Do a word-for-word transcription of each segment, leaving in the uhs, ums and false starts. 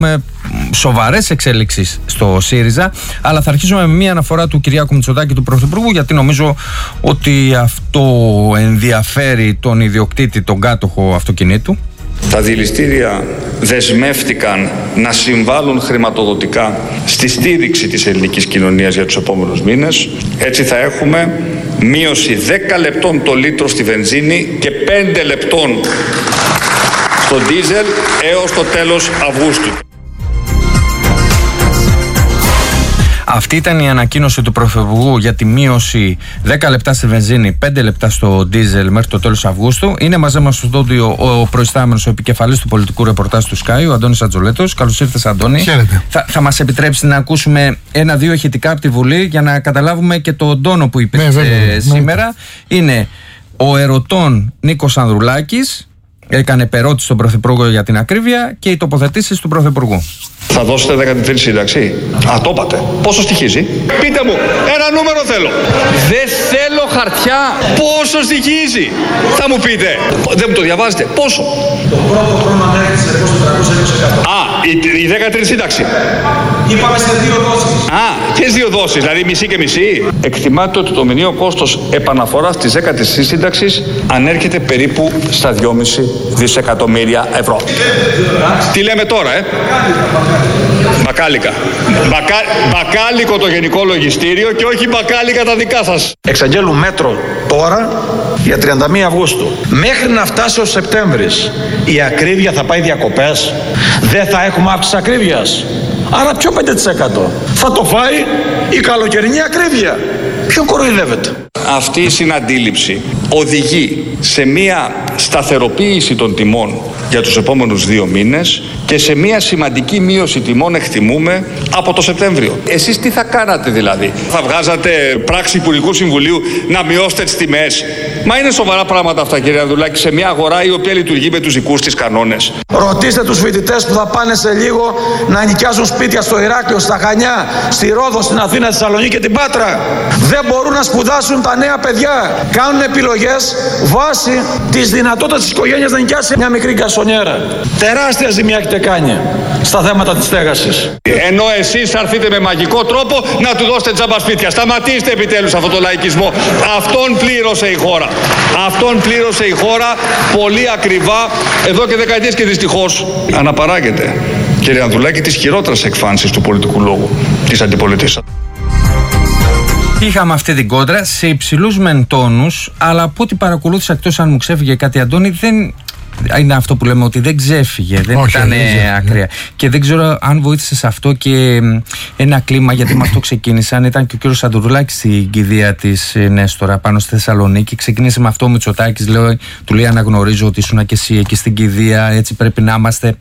με σοβαρές εξέλιξεις στο ΣΥΡΙΖΑ, αλλά θα αρχίσουμε με μία αναφορά του Κυριάκου Μητσοτάκη, του Πρωθυπουργού, γιατί νομίζω ότι αυτό ενδιαφέρει τον ιδιοκτήτη, τον κάτοχο αυτοκινήτου. Τα δηληστήρια δεσμεύτηκαν να συμβάλλουν χρηματοδοτικά στη στήριξη της ελληνικής κοινωνίας για τους επόμενους μήνες. Έτσι θα έχουμε μείωση δέκα λεπτών το λίτρο στη βενζίνη και πέντε λεπτών στο ντίζελ έως το τέλος Αυγούστου. Αυτή ήταν η ανακοίνωση του Πρωθυπουργού για τη μείωση δέκα λεπτά στη βενζίνη, πέντε λεπτά στο ντίζελ μέχρι το τέλος Αυγούστου. Είναι μαζί μας στο στούντιο ο προϊστάμενος, ο επικεφαλής του πολιτικού ρεπορτάζ του Sky, ο Αντώνης Ατζολέτος. Καλώς ήρθες, Αντώνη. Χαίρετε. Θα, θα μας επιτρέψει να ακούσουμε ένα-δύο ηχητικά από τη Βουλή για να καταλάβουμε και τον τόνο που υπήρξε ναι, βέβαια, σήμερα. Ναι. Είναι ο ερωτών Νίκος Ανδρουλάκης, έκανε περώτηση στον Πρωθυπουργό για την ακρίβεια, και οι τοποθετήσεις του Πρωθυπουργού. Θα δώσετε δέκατη τρίτη σύνταξη? Α, το είπατε. Πόσο στοιχίζει? Πείτε μου, ένα νούμερο θέλω. Δεν θέλω χαρτιά. Πόσο στοιχίζει? Θα μου πείτε. Δεν μου το διαβάζετε. Πόσο? Το πρώτο χρόνο ανέρχεται σε τετρακόσια είκοσι εκατό. Α, η, η δέκατη τρίτη σύνταξη. Είπαμε σε δύο δόσεις. Α, και δύο δόσεις, δηλαδή μισή και μισή. Εκτιμάται ότι το μηνιαίο κόστος επαναφοράς της δέκατης σύνταξης ανέρχεται περίπου στα δυόμισι δισεκατομμύρια ευρώ. Τι λέμε τώρα, ε? Μπακάλικα. Μπακα... Μπακάλικο το γενικό λογιστήριο και όχι μπακάλικα τα δικά σας. Εξαγγέλουν μέτρο τώρα για τριάντα μία Αυγούστου. Μέχρι να φτάσει ο Σεπτέμβρης η ακρίβεια θα πάει διακοπές. Δεν θα έχουμε αύξηση ακρίβειας. Άρα ποιο πέντε τοις εκατό? Θα το φάει η καλοκαιρινή ακρίβεια. Ποιον κοροϊδεύετε? Αυτή η συναντήληψη οδηγεί σε μια σταθεροποίηση των τιμών για τους επόμενους δύο μήνες και σε μια σημαντική μείωση τιμών, εκτιμούμε, από το Σεπτέμβριο. Εσείς τι θα κάνατε δηλαδή? Θα βγάζατε πράξη Υπουργικού Συμβουλίου να μειώσετε τις τιμές? Μα είναι σοβαρά πράγματα αυτά, κύριε Ανδρουλάκη, σε μια αγορά η οποία λειτουργεί με τους δικούς της κανόνες. Ρωτήστε τους φοιτητές που θα πάνε σε λίγο να νοικιάζουν σπίτια στο Ηράκλειο, στα Χανιά, στη Ρόδο, στην Αθήνα, στη Θεσσαλονίκη και την Πάτρα. Δεν μπορούν να σπουδάσουν τα νέα παιδιά. Κάνουν επιλογές βάσει της δυνατότητας της οικογένειας να νοικιάσει μια μικρή γκασονιέρα. Τεράστια ζημιά έχετε κάνει στα θέματα της στέγασης. Ενώ εσείς θα έρθετε με μαγικό τρόπο να του δώσετε τζάμπα σπίτια. Σταματήστε επιτέλους αυτό το λαϊκισμό. Αυτόν πλήρωσε η χώρα. Αυτόν πλήρωσε η χώρα πολύ ακριβά εδώ και δεκαετίες και δυστυχώς αναπαράγεται, κύριε Ανδρουλάκη, τις χειρότερες εκφάνσεις του πολιτικού λόγου της αντιπολίτευσης. Είχαμε αυτή την κόντρα σε υψηλούς μεν τόνους, αλλά από ό,τι παρακολούθησα, εκτός αν μου ξέφυγε κάτι, Αντώνη, δεν είναι αυτό που λέμε, ότι δεν ξέφυγε, δεν Όχι, ήταν δεν ακραία. Και δεν ξέρω αν βοήθησε σε αυτό και ένα κλίμα, γιατί με αυτό ξεκίνησαν. Ήταν και ο κύριος Ανδρουλάκης στην κηδεία της Νέστορα πάνω στη Θεσσαλονίκη. Ξεκίνησε με αυτό ο Μητσοτάκης, λέω, του λέει: αναγνωρίζω ότι ήσουν και εσύ εκεί στην κηδεία, έτσι πρέπει να είμαστε.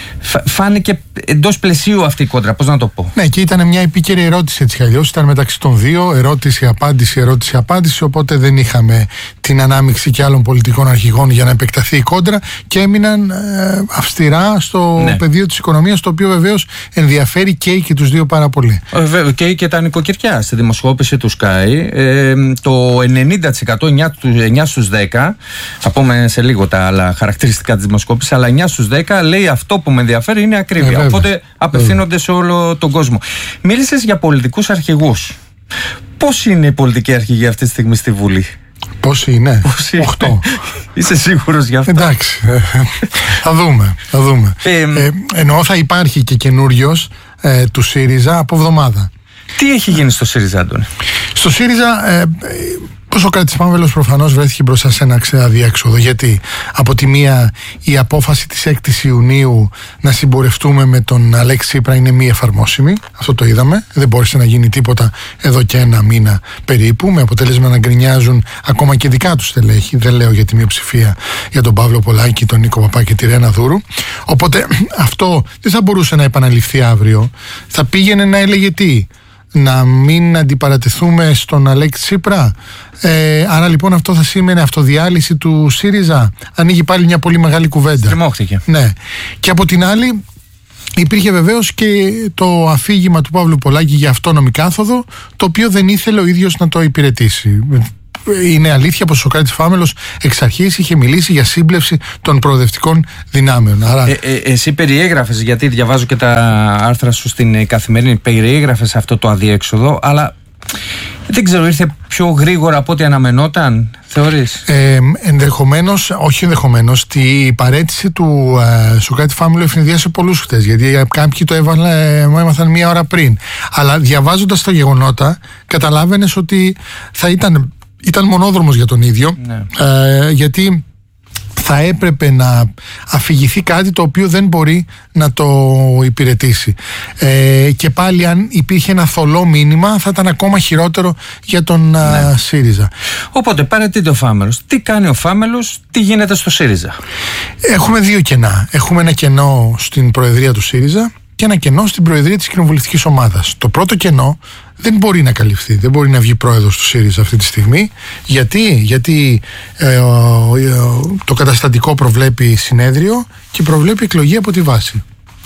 Φάνηκε εντός πλαισίου αυτή η κόντρα, πώς να το πω. Ναι, και ήταν μια επίκαιρη ερώτηση έτσι κι αλλιώς. Ήταν μεταξύ των δύο, ερώτηση-απάντηση, ερώτηση-απάντηση. Οπότε δεν είχαμε την ανάμειξη και άλλων πολιτικών αρχηγών για να επεκταθεί η κόντρα και έμειναν ε, αυστηρά στο ναι. πεδίο της οικονομίας, το οποίο βεβαίως ενδιαφέρει και, και τους δύο πάρα πολύ. Βέβαια, και, και τα νοικοκυριά. Στη δημοσκόπηση του Sky, ε, το ενενήντα τοις εκατό, εννιά στους δέκα, θα πούμε σε λίγο τα άλλα χαρακτηριστικά της δημοσκόπησης, αλλά εννιά στους δέκα λέει αυτό που με ενδιαφέρει είναι ακρίβεια. Ε, Οπότε απευθύνονται ε. σε όλο τον κόσμο. Μίλησες για πολιτικούς αρχηγούς. Πώς είναι οι πολιτικοί αρχηγοί αυτή τη στιγμή στη Βουλή? Πόσοι είναι? Οχτώ. Είσαι σίγουρος γι' αυτό? Εντάξει, θα δούμε, θα δούμε. Ε, ε, εννοώ θα υπάρχει και καινούριος ε, του ΣΥΡΙΖΑ από εβδομάδα. Τι έχει γίνει στο ΣΥΡΙΖΑ, Αντώνη? Στο ΣΥΡΙΖΑ ε, πως ο Κράτης Πάμβελος προφανώς βρέθηκε μπροστά σε ένα αδιέξοδο. Γιατί από τη μία η απόφαση της έκτης Ιουνίου να συμπορευτούμε με τον Αλέξη Τσίπρα είναι μη εφαρμόσιμη. Αυτό το είδαμε. Δεν μπόρεσε να γίνει τίποτα εδώ και ένα μήνα περίπου, με αποτέλεσμα να γκρινιάζουν ακόμα και δικά τους στελέχη. Δεν λέω για τη μειοψηφία, για τον Παύλο Πολάκη, τον Νίκο Παπά και τη Ρένα Δούρου. Οπότε αυτό δεν θα μπορούσε να επαναληφθεί αύριο. Θα πήγαινε να έλεγε τι? Να μην αντιπαρατεθούμε στον Αλέξη Τσίπρα. Ε, άρα λοιπόν αυτό θα σήμαινε αυτοδιάλυση του ΣΥΡΙΖΑ. Ανοίγει πάλι μια πολύ μεγάλη κουβέντα. Στριμώχτηκε. Ναι. Και από την άλλη υπήρχε βεβαίως και το αφήγημα του Παύλου Πολάκη για αυτόνομη κάθοδο, το οποίο δεν ήθελε ο ίδιος να το υπηρετήσει. είναι αλήθεια πως ο Σωκράτης Φάμελος εξ αρχής είχε μιλήσει για σύμπλευση των προοδευτικών δυνάμεων. Άρα... Ε, ε, εσύ περιέγραφες, γιατί διαβάζω και τα άρθρα σου στην Καθημερινή, περιέγραφες αυτό το αδιέξοδο, αλλά δεν ξέρω, ήρθε πιο γρήγορα από ό,τι αναμενόταν, θεωρείς? Ε, ενδεχομένως, όχι ενδεχομένως, η παρέτηση του ε, Σωκράτη Φάμελου ευνηδίασε πολλούς χτες, γιατί κάποιοι το έβαλε, ε, έμαθαν μία ώρα πριν. Αλλά διαβάζοντας τα γεγονότα, καταλάβαινες ότι θα ήταν, ήταν μονόδρομος για τον ίδιο, ναι. ε, γιατί θα έπρεπε να αφηγηθεί κάτι το οποίο δεν μπορεί να το υπηρετήσει. Ε, και πάλι αν υπήρχε ένα θολό μήνυμα θα ήταν ακόμα χειρότερο για τον ναι. α, ΣΥΡΙΖΑ. Οπότε παρετείται ο Φάμελος. Τι κάνει ο Φάμελος, τι γίνεται στο ΣΥΡΙΖΑ? Έχουμε δύο κενά. Έχουμε ένα κενό στην Προεδρία του ΣΥΡΙΖΑ και ένα κενό στην Προεδρία της Κοινοβουλευτικής Ομάδας. Το πρώτο κενό δεν μπορεί να καλυφθεί, δεν μπορεί να βγει πρόεδρος του ΣΥΡΙΖΑ αυτή τη στιγμή. Γιατί, Γιατί ε, ε, το καταστατικό προβλέπει συνέδριο και προβλέπει εκλογή από τη βάση.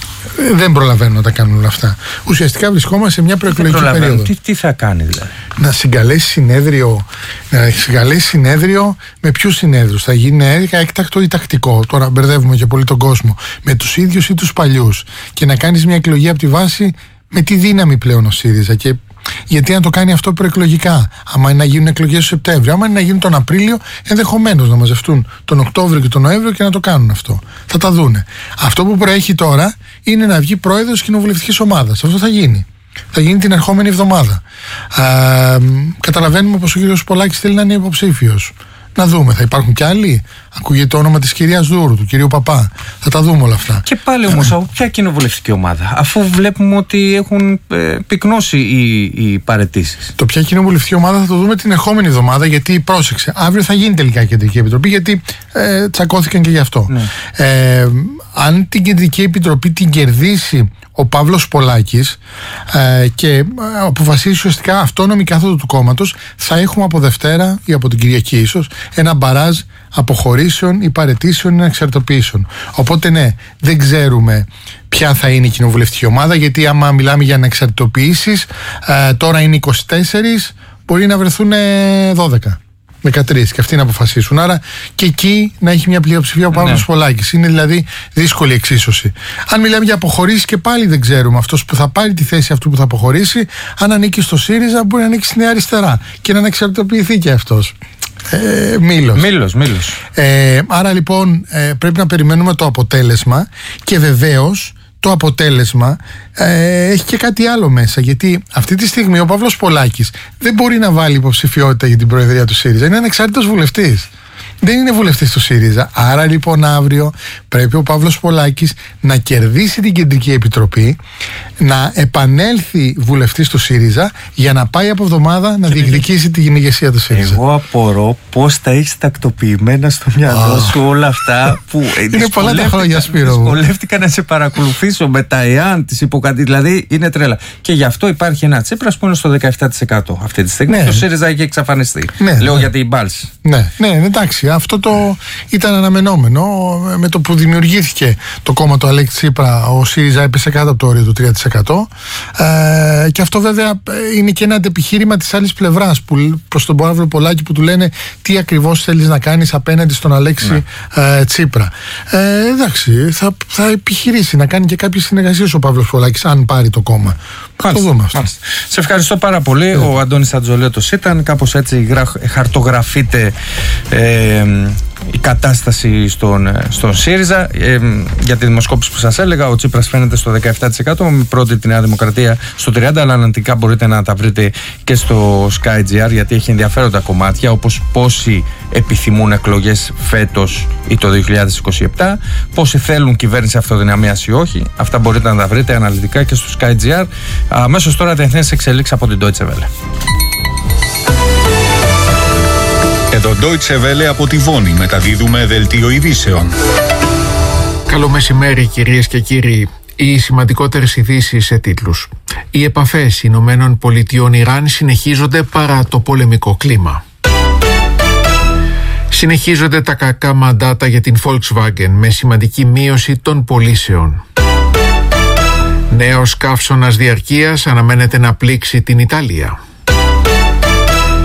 Ε, δεν προλαβαίνουν να τα κάνουν όλα αυτά. Ουσιαστικά βρισκόμαστε σε μια προεκλογική περίοδο. Τι, τι θα κάνει δηλαδή? Να συγκαλέσει συνέδριο, να συγκαλέσει συνέδριο με ποιους συνέδριους? Θα γίνει έκτακτο ή τακτικό? Τώρα μπερδεύουμε και πολύ τον κόσμο. Με τους ίδιους ή τους παλιούς. Και να κάνεις μια εκλογή από τη βάση, με τι δύναμη πλέον ο ΣΥΡΙΖΑ? Και γιατί να το κάνει αυτό προεκλογικά? Άμα είναι να γίνουν εκλογές το Σεπτέμβριο, άμα είναι να γίνουν τον Απρίλιο, ενδεχομένως να μαζευτούν τον Οκτώβριο και τον Νοέμβριο και να το κάνουν αυτό. Θα τα δούνε. Αυτό που προέχει τώρα είναι να βγει πρόεδρος κοινοβουλευτικής ομάδας. Αυτό θα γίνει. Θα γίνει την ερχόμενη εβδομάδα. Α, καταλαβαίνουμε πως ο κ. Πολάκης θέλει να είναι υποψήφιος. Να δούμε, θα υπάρχουν κι άλλοι? Ακούγεται το όνομα της κυρίας Δούρου, του κυρίου Παπά. Θα τα δούμε όλα αυτά. Και πάλι όμως, από ποια κοινοβουλευτική ομάδα, αφού βλέπουμε ότι έχουν ε, πυκνώσει οι, οι παραιτήσεις? Το ποια κοινοβουλευτική ομάδα θα το δούμε την ερχόμενη εβδομάδα, γιατί πρόσεξε, αύριο θα γίνει τελικά η Κεντρική Επιτροπή, γιατί ε, τσακώθηκαν και γι' αυτό. Ναι. Ε, αν την Κεντρική Επιτροπή την κερδίσει ο Παύλος Πολάκης ε, και ε, αποφασίσει ουσιαστικά αυτόνομη κάθοδο του κόμματος, θα έχουμε από Δευτέρα ή από την Κυριακή ίσως ένα μπαράζ αποχωρήσεων ή παραιτήσεων ή εξαρτοποιήσεων. Οπότε ναι, δεν ξέρουμε ποια θα είναι η κοινοβουλευτική ομάδα, γιατί άμα μιλάμε για ανεξαρτητοποιήσεις, ε, τώρα είναι είκοσι τέσσερις, μπορεί να βρεθούν δώδεκα. δεκατρία και αυτοί να αποφασίσουν. Άρα και εκεί να έχει μια πλειοψηφία ο Παύλος ναι. Πολάκης. Είναι δηλαδή δύσκολη εξίσωση. Αν μιλάμε για αποχωρήσεις, και πάλι δεν ξέρουμε αυτός που θα πάρει τη θέση αυτού που θα αποχωρήσει, αν ανήκει στο ΣΥΡΙΖΑ, μπορεί να ανήκει στη Νέα Αριστερά και να ανεξαρτητοποιηθεί και αυτός. Ε, Μήλος. Μήλος, Μήλος. Ε, άρα λοιπόν ε, πρέπει να περιμένουμε το αποτέλεσμα, και βεβαίως το αποτέλεσμα ε, έχει και κάτι άλλο μέσα, γιατί αυτή τη στιγμή ο Παύλος Πολάκης δεν μπορεί να βάλει υποψηφιότητα για την Προεδρία του ΣΥΡΙΖΑ. Είναι ανεξάρτητος βουλευτής. Δεν είναι βουλευτής του ΣΥΡΙΖΑ. Άρα λοιπόν αύριο πρέπει ο Παύλος Πολάκης να κερδίσει την Κεντρική Επιτροπή, να επανέλθει βουλευτής του ΣΥΡΙΖΑ για να πάει από εβδομάδα να διεκδικήσει την ηγεσία του ΣΥΡΙΖΑ. Εγώ απορώ πώς τα έχεις τακτοποιημένα στο μυαλό oh. σου όλα αυτά που είναι πολλά τα χρόνια, Σπύρο. Δυσκολεύτηκα να σε παρακολουθήσω με τα εάν της υποκατή. Δηλαδή είναι τρέλα. Και γι' αυτό υπάρχει ένα Τσίπρας που είναι στο δεκαεπτά τοις εκατό αυτή τη στιγμή. Ναι. Το ΣΥΡΙΖΑ έχει εξαφανιστεί. Ναι, Λέω ναι. για την μπάλση. Ναι, ναι, εντάξει. Αυτό το ήταν αναμενόμενο. Με το που δημιουργήθηκε το κόμμα του Αλέξη Τσίπρα, ο ΣΥΡΙΖΑ έπεσε κάτω από το όριο του τρία τοις εκατό. Ε, και αυτό βέβαια είναι και ένα αντεπιχείρημα της άλλης πλευράς προς τον Παύλο Πολάκη, που του λένε τι ακριβώς θέλεις να κάνεις απέναντι στον Αλέξη ναι. ε, Τσίπρα. Ε, εντάξει, θα, θα επιχειρήσει να κάνει και κάποιες συνεργασίες ο Παύλος Πολάκης, αν πάρει το κόμμα. Θα το δούμε αυτό. Σε ευχαριστώ πάρα πολύ. Yeah. Ο Αντώνης Ατζολέτος ήταν. Κάπως έτσι χαρτογραφείται ε, η κατάσταση στον, στον ΣΥΡΙΖΑ. Ε, για τη δημοσκόπηση που σας έλεγα, ο Τσίπρας φαίνεται στο δεκαεπτά τοις εκατό, με πρώτη τη Νέα Δημοκρατία στο τριάντα τοις εκατό, αλλά αναλυτικά μπορείτε να τα βρείτε και στο SkyGR, γιατί έχει ενδιαφέροντα κομμάτια, όπως πόσοι επιθυμούν εκλογές φέτος ή το δύο χιλιάδες είκοσι επτά, πόσοι θέλουν κυβέρνηση αυτοδυναμίας ή όχι. Αυτά μπορείτε να τα βρείτε αναλυτικά και στο SkyGR. Αμέσως τώρα τεχνές εξελίξεις από την Deutsche Welle. Εδώ Deutsche Welle από τη Βόνη, μεταδίδουμε δελτίο ειδήσεων. Καλό μεσημέρι κυρίες και κύριοι. Οι σημαντικότερες ειδήσεις σε τίτλους. Οι επαφές Ηνωμένων Πολιτειών Ιράν συνεχίζονται παρά το πολεμικό κλίμα. Συνεχίζονται τα κακά μαντάτα για την Volkswagen με σημαντική μείωση των πωλήσεων. Νέος καύσωνας διαρκείας αναμένεται να πλήξει την Ιταλία.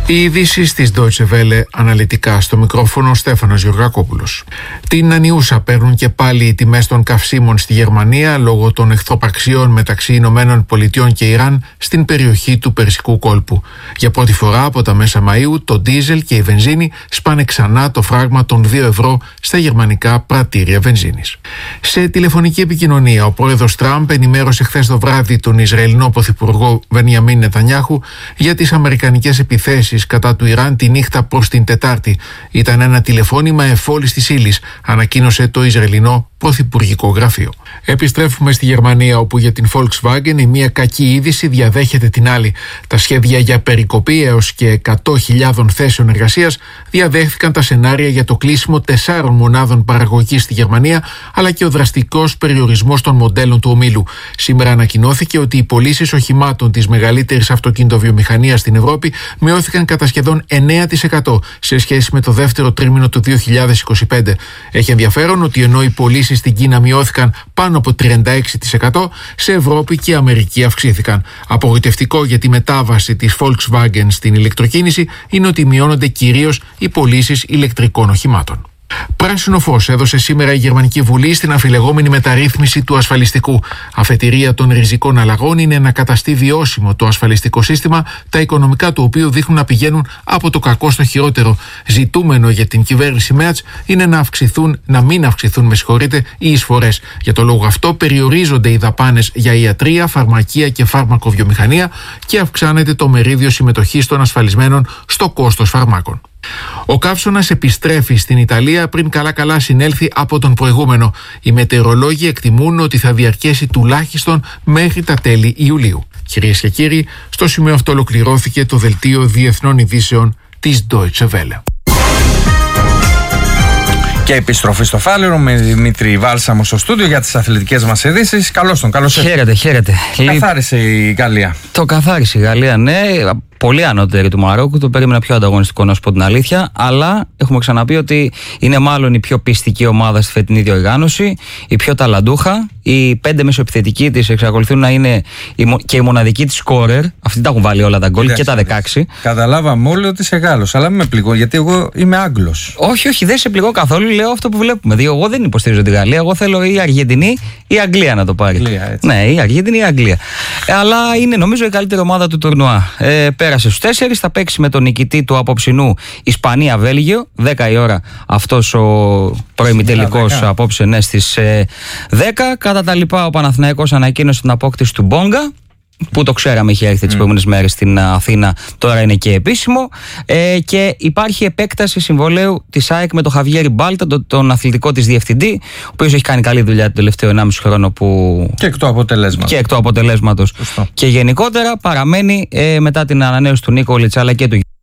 Οι ειδήσεις της Deutsche Welle αναλυτικά, στο μικρόφωνο ο Στέφανος Γεωργακόπουλος. Την ανιούσα παίρνουν και πάλι οι τιμές των καυσίμων στη Γερμανία λόγω των εχθροπραξιών μεταξύ Ηνωμένων Πολιτειών και Ιράν στην περιοχή του Περσικού κόλπου. Για πρώτη φορά από τα μέσα Μαΐου το ντίζελ και η βενζίνη σπάνε ξανά το φράγμα των δύο ευρώ στα γερμανικά πρατήρια βενζίνης. Σε τηλεφωνική επικοινωνία, ο πρόεδρος Τραμπ ενημέρωσε χθες το βράδυ τον Ισραηλινό πρωθυπουργό Μπενιαμίν Νετανιάχου για τις αμερικανικές επιθέσεις κατά του Ιράν τη νύχτα προς την Τετάρτη. Ήταν ένα τηλεφώνημα εφόλης της ύλης, ανακοίνωσε το Ισραηλινό Πρωθυπουργικό Γραφείο. Επιστρέφουμε στη Γερμανία, όπου για την Volkswagen η μία κακή είδηση διαδέχεται την άλλη. Τα σχέδια για περικοπή έως και εκατό χιλιάδες θέσεων εργασίας διαδέχθηκαν τα σενάρια για το κλείσιμο τεσσάρων μονάδων παραγωγής στη Γερμανία, αλλά και ο δραστικός περιορισμός των μοντέλων του ομίλου. Σήμερα ανακοινώθηκε ότι οι πωλήσεις οχημάτων της μεγαλύτερης αυτοκινητοβιομηχανίας στην Ευρώπη μειώθηκαν κατά σχεδόν εννέα τοις εκατό σε σχέση με το δεύτερο τρίμηνο του δύο χιλιάδες είκοσι πέντε. Έχει ενδιαφέρον ότι ενώ οι πωλήσεις στην Κίνα μειώθηκαν πάνω από τριάντα έξι τοις εκατό, σε Ευρώπη και Αμερική αυξήθηκαν. Απογοητευτικό για τη μετάβαση της Volkswagen στην ηλεκτροκίνηση είναι ότι μειώνονται κυρίως οι πωλήσεις ηλεκτρικών οχημάτων. Πράσινο φως έδωσε σήμερα η Γερμανική Βουλή στην αμφιλεγόμενη μεταρρύθμιση του ασφαλιστικού. Αφετηρία των ριζικών αλλαγών είναι να καταστεί βιώσιμο το ασφαλιστικό σύστημα, τα οικονομικά του οποίου δείχνουν να πηγαίνουν από το κακό στο χειρότερο. Ζητούμενο για την κυβέρνηση Μέρτς είναι να, αυξηθούν, να μην αυξηθούν με συγχωρείτε, οι εισφορές. Για το λόγο αυτό περιορίζονται οι δαπάνες για ιατρία, φαρμακεία και φάρμακοβιομηχανία και αυξάνεται το μερίδιο συμμετοχής των ασφαλισμένων στο κόστος φαρμάκων. Ο καύσωνας επιστρέφει στην Ιταλία πριν καλά-καλά συνέλθει από τον προηγούμενο. Οι μετεωρολόγοι εκτιμούν ότι θα διαρκέσει τουλάχιστον μέχρι τα τέλη Ιουλίου. Κυρίες και κύριοι, στο σημείο αυτό ολοκληρώθηκε το δελτίο διεθνών ειδήσεων της Deutsche Welle. Και επιστροφή στο Φάληρο με Δημήτρη Βάλσαμο στο στούντιο για τις αθλητικές μας ειδήσεις. Καλώς τον, καλώς ήρθατε. Χαίρετε, χαίρετε. Καθάρισε η Γαλλία. Το καθάρισε η Γαλλία, ναι. Πολύ ανώτερη του Μαρόκου. Το περίμενα πιο ανταγωνιστικό, να σου πω την αλήθεια. Αλλά έχουμε ξαναπεί ότι είναι μάλλον η πιο πιστική ομάδα στη φετινή διοργάνωση, η πιο ταλαντούχα. Οι πέντε μεσοεπιθετικοί της εξακολουθούν να είναι και η μοναδική της σκόρερ. Αυτοί τα έχουν βάλει όλα τα γκολ και τα δεκαέξι. Καταλάβαμε όλοι ότι είσαι Γάλλος, αλλά μην με πληγώ, γιατί εγώ είμαι Άγγλος. Όχι, όχι, δεν σε πληγώ καθόλου. Λέω αυτό που βλέπουμε. Διότι εγώ δεν υποστηρίζω τη Γαλλία. Εγώ θέλω ή η Αργεντινή ή η Αγγλία να το πάρει. Αγγλία, ναι, η Αργεντινή ή η Αγγλία. Αλλά είναι νομίζω η καλύτερη ομάδα του τουρνουά. Ε, πέρασε στους τέσσερις, θα παίξει με τον νικητή του απόψινού Ισπανία-Βέλγιο. δέκα η ώρα αυτός ο προημιτελικός απόψε, ναι, στις ε, δέκα. Κατά τα λοιπά, ο Παναθηναϊκός ανακοίνωσε την απόκτηση του Μπόγκα, που το ξέραμε, είχε έρθει τις mm. προηγούμενες μέρες στην Αθήνα, τώρα είναι και επίσημο. Ε, και υπάρχει επέκταση συμβολαίου της ΑΕΚ με τον Χαβιέρι Μπάλτα, τον, τον αθλητικό της διευθυντή, ο οποίος έχει κάνει καλή δουλειά τον τελευταίο ενάμιση χρόνο. Που... Και εκ του αποτελέσματος. Και εκ του αποτελέσματος. Και γενικότερα παραμένει ε, μετά την ανανέωση του Νίκολιτς αλλά και του